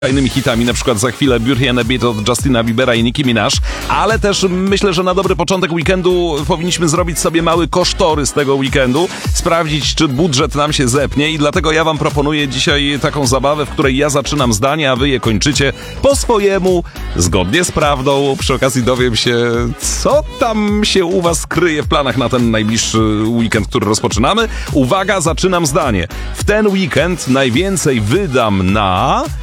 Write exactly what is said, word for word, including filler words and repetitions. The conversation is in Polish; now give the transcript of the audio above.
fajnymi hitami, na przykład za chwilę Beauty and a Beat od Justina Biebera i Nicki Minaj, ale też myślę, że na dobry początek weekendu powinniśmy zrobić sobie mały kosztorys tego weekendu, sprawdzić, czy budżet nam się zepnie i dlatego ja wam proponuję dzisiaj taką zabawę, w której ja zaczynam zdanie, a wy je kończycie po swojemu, zgodnie z prawdą. Przy okazji dowiem się, co tam się u was kryje w planach na ten najbliższy weekend, który rozpoczynamy. Uwaga, zaczynam zdanie. W ten weekend najwięcej wydam na...